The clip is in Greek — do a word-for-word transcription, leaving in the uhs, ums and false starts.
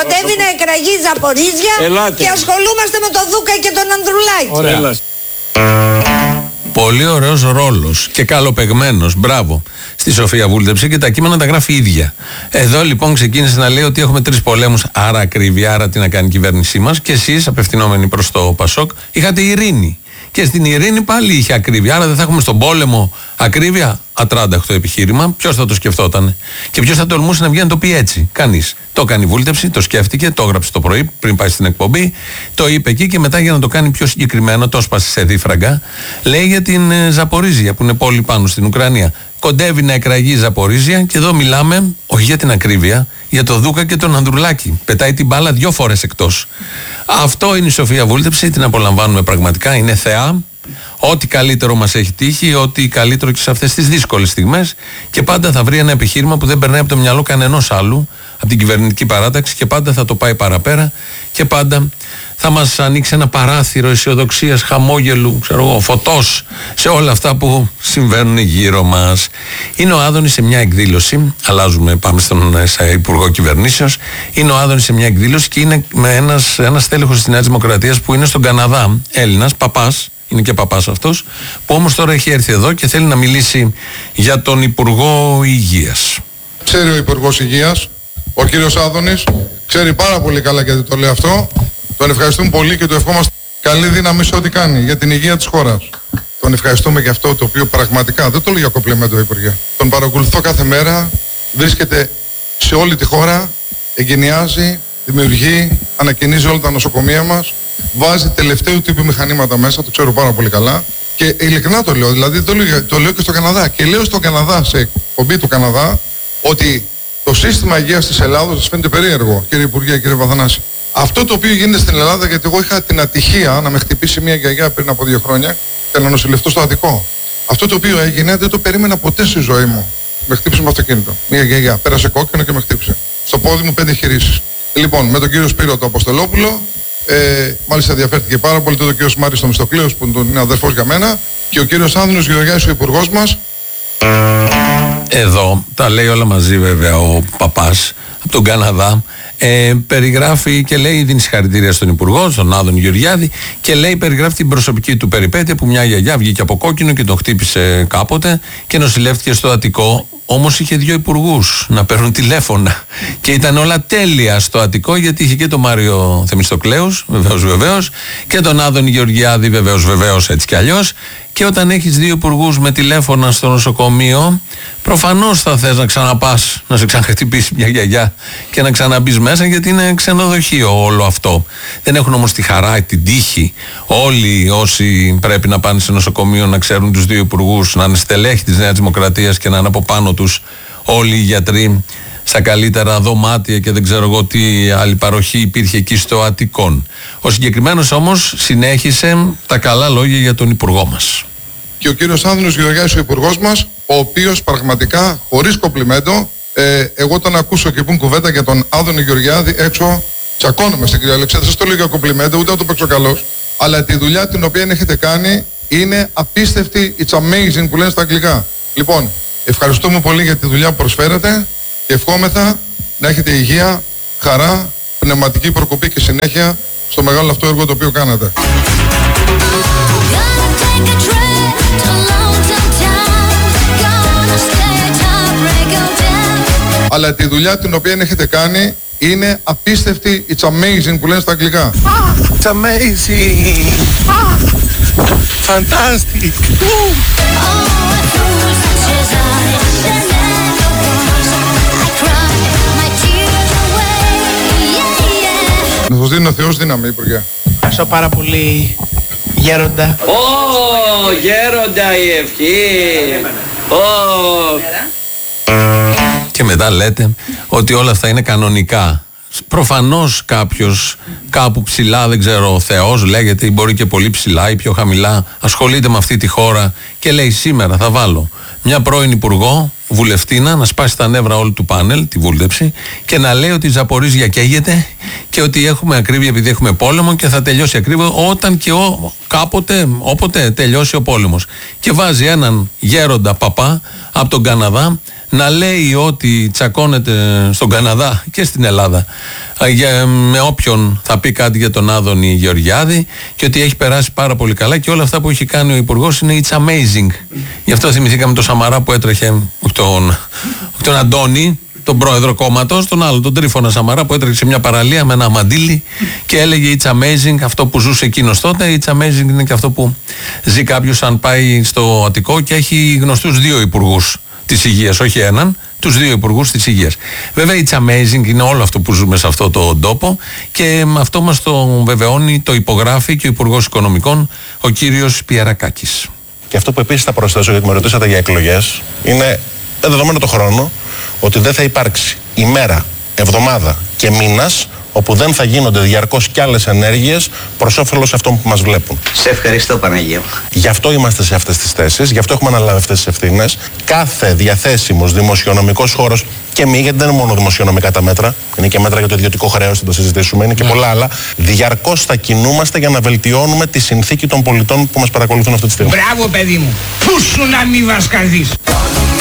Κοντεύει να εκραγεί η Ζαπορίζια. Ελάτε. Και ασχολούμαστε με τον Δούκα και τον Ανδρουλάκη. Ωραία. Πολύ ωραίος ρόλος και καλοπεγμένος. Μπράβο στη Σοφία Βούλτεψη, και τα κείμενα τα γράφει η ίδια. Εδώ λοιπόν ξεκίνησε να λέει ότι έχουμε τρεις πολέμους, άρα ακρίβεια, άρα τι να κάνει η κυβέρνησή μας. Και εσείς, απευθυνόμενοι προς το Πασόκ, είχατε ειρήνη. Και στην ειρήνη πάλι είχε ακρίβεια. Άρα δεν θα έχουμε στον πόλεμο ακρίβεια. Ατράνταχτο επιχείρημα. Ποιος θα το σκεφτόταν? Και ποιος θα τολμούσε να βγει να το πει έτσι? Κανείς. Το έκανε η Βούλτεψη, το σκέφτηκε, το έγραψε το πρωί πριν πάει στην εκπομπή, το είπε εκεί, και μετά για να το κάνει πιο συγκεκριμένο, το έσπασε σε δίφραγκα. Λέει για την ε, Ζαπορίζια, που είναι πόλη πάνω στην Ουκρανία. Κοντεύει να εκραγεί η Ζαπορίζια, και εδώ μιλάμε όχι για την ακρίβεια, για το Δούκα και τον Ανδρουλάκη. Πετάει την μπάλα δυο φορές εκτός. Αυτό είναι η Σοφία Βούλτεψη, την απολαμβάνουμε πραγματικά, είναι θεά. Ό,τι καλύτερο μας έχει τύχει, ό,τι καλύτερο και σε αυτές τις δύσκολες στιγμές, και πάντα θα βρει ένα επιχείρημα που δεν περνάει από το μυαλό κανενός άλλου, από την κυβερνητική παράταξη, και πάντα θα το πάει παραπέρα, και πάντα θα μας ανοίξει ένα παράθυρο αισιοδοξίας, χαμόγελου, ξέρω εγώ, φωτός σε όλα αυτά που συμβαίνουν γύρω μας. Είναι ο Άδωνης σε μια εκδήλωση, αλλάζουμε, πάμε στον Υπουργό Κυβερνήσεως. Είναι ο Άδωνης σε μια εκδήλωση και είναι με ένας, ένας τέλεχος της Νέας Δημοκρατίας που είναι στον Καναδά, Έλληνας, παπάς. Είναι και παπάς αυτός, που όμως τώρα έχει έρθει εδώ και θέλει να μιλήσει για τον Υπουργό Υγείας. Ξέρει ο Υπουργός Υγείας, ο κύριος Άδωνης, ξέρει πάρα πολύ καλά γιατί το λέει αυτό. Τον ευχαριστούμε πολύ και του ευχόμαστε καλή δύναμη σε ό,τι κάνει για την υγεία της χώρας. Τον ευχαριστούμε για αυτό το οποίο πραγματικά, δεν το λέω για κομπλιμέντο, Υπουργέ. Τον παρακολουθώ κάθε μέρα, βρίσκεται σε όλη τη χώρα, εγκαινιάζει, δημιουργεί, ανακαινίζει όλα τα νοσοκομεία μας. Βάζει τελευταίου τύπου μηχανήματα μέσα, το ξέρω πάρα πολύ καλά. Και ειλικρινά το λέω, δηλαδή το λέω, το λέω και στο Καναδά. Και λέω στον Καναδά, σε εκπομπή του Καναδά, ότι το σύστημα υγείας της Ελλάδος σας φαίνεται περίεργο, κύριε Υπουργέ, κύριε Βαθανάση. Αυτό το οποίο γίνεται στην Ελλάδα, γιατί εγώ είχα την ατυχία να με χτυπήσει μια γιαγιά πριν από δύο χρόνια και να νοσηλευτώ στο Αττικό. Αυτό το οποίο έγινε δεν το περίμενα ποτέ στη ζωή μου. Με χτύπησε με αυτοκίνητο. Μια γιαγιά πέρασε κόκκινο και με χτύπησε. Στο πόδι μου πέντε χειρίσεις. Λοιπόν, με τον κύριο Σπύρο το Αποστολόπουλο. Ε, μάλιστα ενδιαφέρθηκε πάρα πολύ τότε ο κύριος Μάρης στο Μιστοκλέος, που είναι αδερφός για μένα, και ο κύριος Άνδρος Γεωργιάδης, ο υπουργός μας. Εδώ τα λέει όλα μαζί βέβαια ο παπάς από τον Καναδά. Ε, περιγράφει και λέει, δίνει συγχαρητήρια στον Υπουργό, στον Άδωνη Γεωργιάδη, και λέει, περιγράφει την προσωπική του περιπέτεια, που μια γιαγιά βγήκε από κόκκινο και τον χτύπησε κάποτε και νοσηλεύτηκε στο Αττικό. Όμως είχε δύο υπουργούς να παίρνουν τηλέφωνα και ήταν όλα τέλεια στο Αττικό, γιατί είχε και τον Μάριο Θεμιστοκλέους, βεβαίως βεβαίως, και τον Άδωνη Γεωργιάδη, βεβαίως βεβαίως, έτσι κι αλλιώς. Και όταν έχεις δύο υπουργούς με τηλέφωνα στο νοσοκομείο, προφανώς θα θες να ξαναπάς, να σε ξαναχτυπήσει μια γιαγιά και να ξαναμπείς μέσα, γιατί είναι ξενοδοχείο όλο αυτό. Δεν έχουν όμως τη χαρά, την τύχη, όλοι όσοι πρέπει να πάνε σε νοσοκομείο να ξέρουν τους δύο υπουργούς, να είναι στελέχη της Νέας Δημοκρατίας και να είναι από πάνω τους όλοι οι γιατροί στα καλύτερα δωμάτια και δεν ξέρω εγώ τι άλλη παροχή υπήρχε εκεί στο Αττικόν. Ο συγκεκριμένος όμως συνέχισε τα καλά λόγια για τον υπουργό μας. Και ο κύριος Άνδρος Γεωργιάδης, ο υπουργός μας, ο οποίος πραγματικά, χωρίς κομπλιμέντο, ε, εγώ όταν ακούσω και πούν κουβέντα για τον Άδωνη Γεωργιάδη έξω, τσακώνομαι στην κυρία Αλεξάνδρα. Δεν σας το λέω για κομπλιμέντο, ούτε να το παίξω καλός, αλλά τη δουλειά την οποία έχετε κάνει είναι απίστευτη, it's amazing που λένε στα αγγλικά. Λοιπόν, ευχαριστούμε πολύ για τη δουλειά που προσφέρετε και ευχόμεθα να έχετε υγεία, χαρά, πνευματική προκοπή και συνέχεια στο μεγάλο αυτό έργο το οποίο κάνετε. Αλλά τη δουλειά την οποία έχετε κάνει είναι απίστευτη, it's amazing που λένε στα αγγλικά. It's amazing. Fantastic. Να σας δίνει ο Θεός δύναμη, Υπουργέ. Ευχαριστώ πάρα πολύ, Γέροντα. Ω, Γέροντα η ευχή. Ω. Και μετά λέτε ότι όλα αυτά είναι κανονικά. Προφανώς κάποιος κάπου ψηλά, δεν ξέρω, ο Θεός λέγεται, ή μπορεί και πολύ ψηλά ή πιο χαμηλά, ασχολείται με αυτή τη χώρα και λέει, σήμερα θα βάλω μια πρώην υπουργό, βουλευτίνα, να σπάσει τα νεύρα όλου του πάνελ, τη Βούλτεψη, και να λέει ότι η Ζαπορίζια καίγεται και ότι έχουμε ακρίβεια επειδή έχουμε πόλεμο και θα τελειώσει ακρίβεια όταν και ο, κάποτε, όποτε τελειώσει ο πόλεμος. Και βάζει έναν γέροντα παπά από τον Καναδά να λέει ότι τσακώνεται στον Καναδά και στην Ελλάδα για, με όποιον θα πει κάτι για τον Άδωνη Γεωργιάδη και ότι έχει περάσει πάρα πολύ καλά και όλα αυτά που έχει κάνει ο Υπουργός είναι it's amazing. Γι' αυτό θυμηθήκαμε τον Σαμαρά που έτρεχε, τον, τον Αντώνη, τον πρόεδρο κόμματος, τον άλλο, τον Τρίφωνα Σαμαρά που έτρεξε σε μια παραλία με ένα μαντίλι και έλεγε it's amazing αυτό που ζούσε εκείνος τότε. It's amazing είναι και αυτό που ζει κάποιος αν πάει στο Αττικό και έχει γνωστούς δύο υπουργούς της υγείας, όχι έναν, τους δύο υπουργούς της υγείας. Βέβαια, it's amazing είναι όλο αυτό που ζούμε σε αυτό το τόπο και αυτό μας το βεβαιώνει, το υπογράφει και ο Υπουργός Οικονομικών, ο κύριος Πιερακάκης. Και αυτό που επίσης θα προσθέσω, γιατί με ρωτήσατε για εκλογές, είναι δεδομένο το χρόνο ότι δεν θα υπάρξει ημέρα, εβδομάδα και μήνας όπου δεν θα γίνονται διαρκώς κι άλλες ενέργειες προς όφελος αυτών που μας βλέπουν. Σε ευχαριστώ, Παναγία. Γι' αυτό είμαστε σε αυτές τις θέσεις, γι' αυτό έχουμε αναλάβει αυτές τις ευθύνες. Κάθε διαθέσιμος δημοσιονομικός χώρος και μη, γιατί δεν είναι μόνο δημοσιονομικά τα μέτρα, είναι και μέτρα για το ιδιωτικό χρέος, θα το συζητήσουμε, είναι και πολλά άλλα. Διαρκώς θα κινούμαστε για να βελτιώνουμε τη συνθήκη των πολιτών που μας παρακολουθούν αυτή τη στιγμή. Μπράβο, παιδί μου! Πού σου να μη βασκαδείς!